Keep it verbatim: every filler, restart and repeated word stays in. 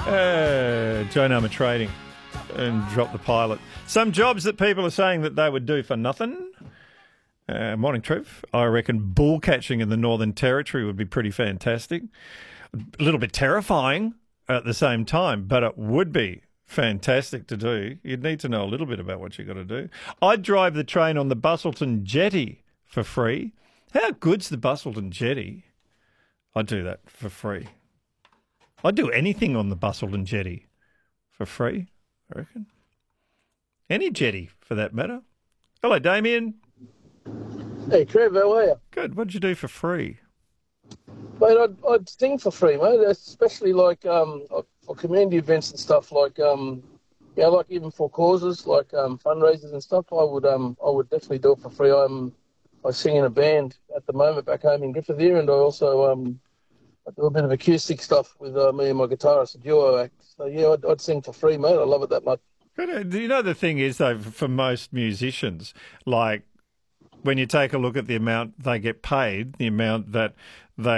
Uh, Joan Armour Trading and drop the pilot. Some jobs that people are saying that they would do for nothing. Uh, morning, Trev. I reckon bull catching in the Northern Territory would be pretty fantastic. A little bit terrifying at the same time, but it would be fantastic to do. You'd need to know a little bit about what you've got to do. I'd drive the train on the Busselton Jetty for free. How good's the Busselton Jetty? I'd do that for free. I'd do anything on the Busselton Jetty for free, I reckon. Any jetty, for that matter. Hello, Damien. Hey, Trev, how are you? Good. What'd you do for free? Mate, I'd, I'd sing for free, mate, especially like um, for community events and stuff, like, um, yeah, like even for causes, like um, fundraisers and stuff, I would um, I would definitely do it for free. I'm, I sing in a band at the moment back home in Griffith here, and I also um, I do a bit of acoustic stuff with uh, me and my guitarist, a duo act. So, yeah, I'd, I'd sing for free, mate. I love it that much. But, uh, do you know the thing is, though, for most musicians, like when you take a look at the amount they get paid, the amount that they